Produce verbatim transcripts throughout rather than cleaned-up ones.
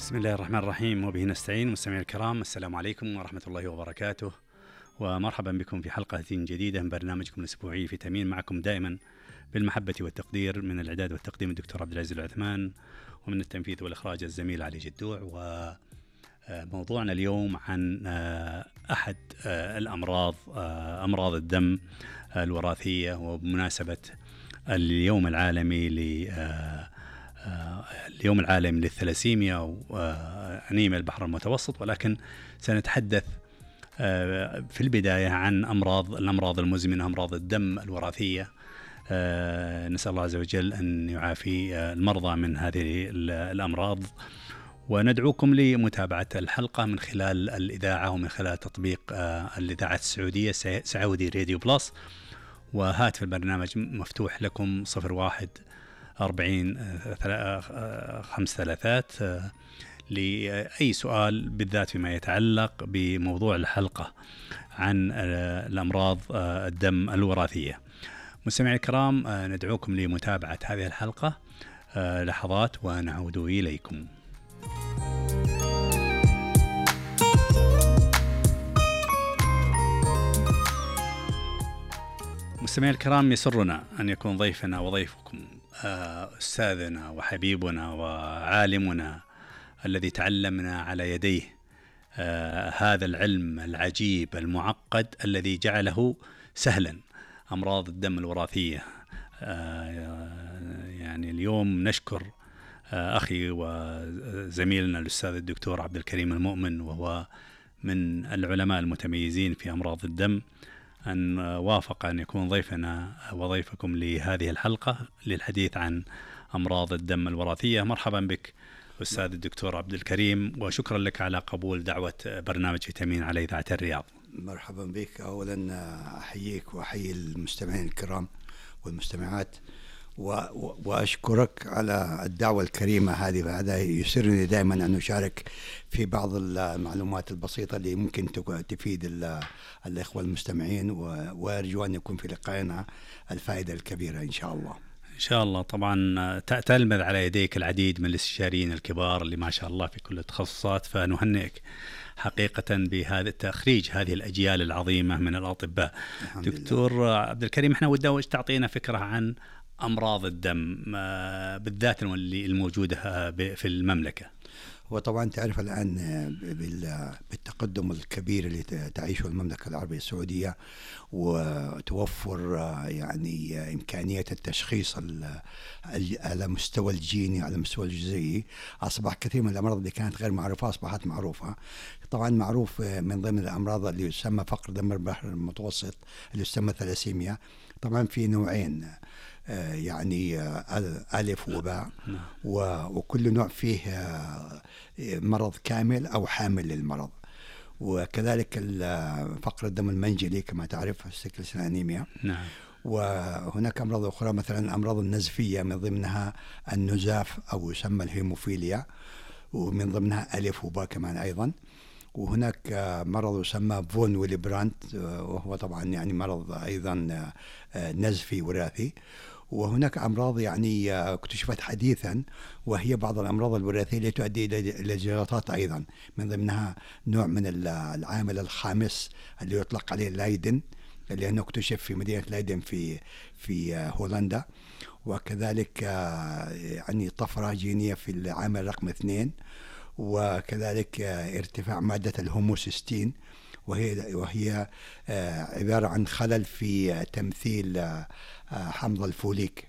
بسم الله الرحمن الرحيم، وبه نستعين. مستمعي الكرام، السلام عليكم ورحمة الله وبركاته، ومرحبا بكم في حلقة جديدة من برنامجكم الأسبوعي فيتامين. معكم دائما بالمحبة والتقدير من الإعداد والتقديم الدكتور عبد العزيز العثمان، ومن التنفيذ والإخراج الزميل علي جدوع. وموضوعنا اليوم عن أحد الأمراض، أمراض الدم الوراثية، وبمناسبة اليوم العالمي ل اليوم العالمي للثلاسيميا وأنيميا البحر المتوسط. ولكن سنتحدث في البداية عن أمراض الأمراض المزمنة، أمراض الدم الوراثية. نسأل الله عز وجل أن يعافي المرضى من هذه الأمراض، وندعوكم لمتابعة الحلقة من خلال الإذاعة ومن خلال تطبيق الإذاعة السعودية سعودي راديو بلس. وهاتف البرنامج مفتوح لكم صفر واحد أربعين خمس ثلاثات لأي سؤال، بالذات فيما يتعلق بموضوع الحلقة عن الأمراض الدم الوراثية. مستمعي الكرام، ندعوكم لمتابعة هذه الحلقة لحظات ونعود إليكم. مستمعي الكرام، يسرنا أن يكون ضيفنا وضيفكم أستاذنا وحبيبنا وعالمنا الذي تعلمنا على يديه هذا العلم العجيب المعقد الذي جعله سهلا، أمراض الدم الوراثية. يعني اليوم نشكر أخي وزميلنا الأستاذ الدكتور عبد الكريم المؤمن، وهو من العلماء المتميزين في أمراض الدم، أن وافق أن يكون ضيفنا وضيفكم لهذه الحلقة للحديث عن أمراض الدم الوراثية. مرحبا بك أستاذ الدكتور عبد الكريم، وشكرا لك على قبول دعوة برنامج فيتامين على إذاعة الرياض. مرحبا بك. أولا أحييك وأحيي المستمعين الكرام والمستمعات، وأشكرك على الدعوة الكريمة هذه. هذا يسرني دائما أن أشارك في بعض المعلومات البسيطة اللي ممكن تفيد الإخوة المستمعين، وأرجو أن يكون في لقائنا الفائدة الكبيرة إن شاء الله. إن شاء الله. طبعا تلمذ على يديك العديد من الاستشاريين الكبار اللي ما شاء الله في كل التخصصات، فنهنئك حقيقة بهذا التخريج، هذه الأجيال العظيمة من الأطباء. دكتور لله. عبد الكريم، احنا ودنا تعطينا فكرة عن أمراض الدم بالذات اللي الموجودة في المملكة. وطبعا تعرف الآن بالتقدم الكبير اللي تعيشه المملكة العربية السعودية، وتوفر يعني إمكانية التشخيص على مستوى الجيني على مستوى الجزيئي، أصبح كثير من الأمراض اللي كانت غير معروفة أصبحت معروفة. طبعا معروف من ضمن الأمراض اللي يسمى فقر دم البحر المتوسط اللي يسمى ثلاسيميا. طبعا في نوعين، يعني ألف وباء، وكل نوع فيه مرض كامل أو حامل للمرض. وكذلك فقر الدم المنجلي كما تعرف، السيكل سيل أنيميا. نعم. وهناك أمراض أخرى، مثلا الأمراض النزفية، من ضمنها النزاف أو يسمى الهيموفيليا، ومن ضمنها ألف وباء كمان أيضا. وهناك مرض يسمى فون ويليبرانت، وهو طبعا يعني مرض أيضا نزفي وراثي. وهناك أمراض يعني اكتشفت حديثا، وهي بعض الأمراض الوراثية التي تؤدي إلى جلطات أيضا، من ضمنها نوع من العامل الخامس اللي يطلق عليه لايدن، لأنه اكتشف في مدينة لايدن في في هولندا. وكذلك يعني طفرة جينية في العامل رقم اثنين، وكذلك ارتفاع مادة الهوموسيستين، وهي وهي عبارة عن خلل في تمثيل حمض الفوليك،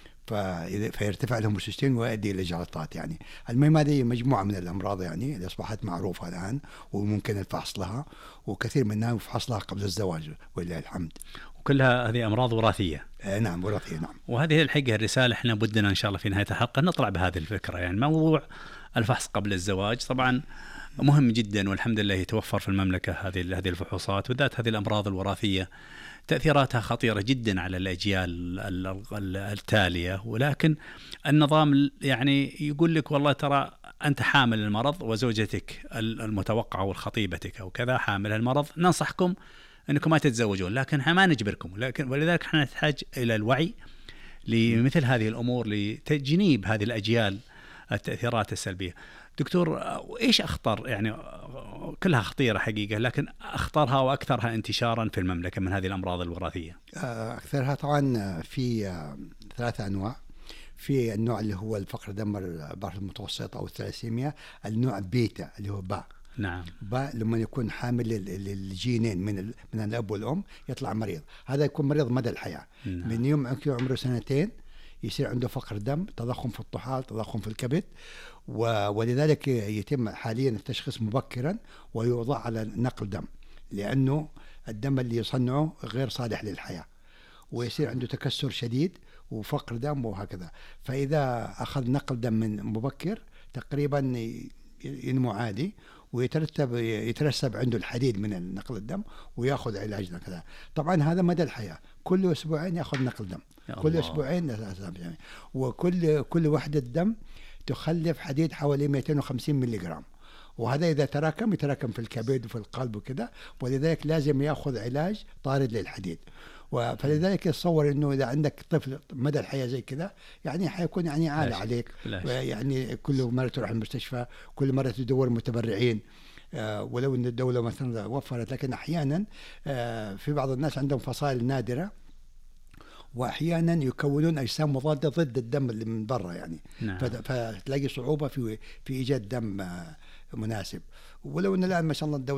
فيرتفع الهوموسيستين ويؤدي إلى جلطات. يعني المهم هذه مجموعة من الأمراض يعني اللي أصبحت معروفة الآن وممكن الفحص لها، وكثير منها يفحص لها قبل الزواج ولله الحمد. وكلها هذه أمراض وراثية. آه نعم، وراثية. نعم. وهذه الحقيقة الرسالة احنا بدنا إن شاء الله في نهاية الحلقة نطلع بهذه الفكرة. يعني موضوع الفحص قبل الزواج طبعا مهم جدا، والحمد لله يتوفر في المملكة هذه هذه الفحوصات، وذات هذه الأمراض الوراثية تأثيراتها خطيرة جدا على الأجيال التالية. ولكن النظام يعني يقول لك والله ترى أنت حامل المرض، وزوجتك المتوقعة والخطيبتك أو كذا حامل المرض، ننصحكم أنكم ما تتزوجون، لكن احنا ما نجبركم. لكن ولذلك احنا نحتاج إلى الوعي لمثل هذه الأمور، لتجنيب هذه الأجيال التأثيرات السلبية. دكتور، إيش أخطر، يعني كلها خطيرة حقيقة، لكن أخطرها وأكثرها انتشارا في المملكة من هذه الأمراض الوراثية؟ أكثرها طبعا في ثلاثة أنواع. في النوع اللي هو الفقر دم البحر المتوسط أو الثلاسيميا، النوع بيتا اللي هو باء. نعم. باء لما يكون حامل الجينين من من الأب والأم يطلع مريض، هذا يكون مريض مدى الحياة. نعم. من يوم عمره سنتين يصير عنده فقر دم، تضخم في الطحال، تضخم في الكبد، ولذلك يتم حاليا التشخيص مبكرا ويوضع على نقل دم، لأنه الدم اللي يصنعه غير صالح للحياة، ويصير عنده تكسر شديد وفقر دم وهكذا. فإذا أخذ نقل دم من مبكر تقريبا ينمو عادي، ويترتب يترسب عنده الحديد من نقل الدم ويأخذ علاج كذا. طبعا هذا مدى الحياة، كل أسبوعين يأخذ نقل دم، كل أسبوعين، وكل كل وحدة دم تخلف حديد حوالي مئتين وخمسين ملي جرام، وهذا إذا تراكم يتراكم في الكبد وفي القلب وكذا، ولذلك لازم يأخذ علاج طارد للحديد. فلذلك يتصور إنه إذا عندك طفل مدى الحياة زي كذا يعني حيكون يعني عالة عليك، يعني كل مرة تروح المستشفى، كل مرة تدور متبرعين، آه ولو إن الدولة مثلا وفرت، لكن أحيانا آه في بعض الناس عندهم فصائل نادرة، وأحيانا يكونون أجسام مضادة ضد الدم اللي من برا يعني. نعم. فتلاقي صعوبة في في إيجاد دم آه مناسب، ولو إن الآن ما شاء الله الدولة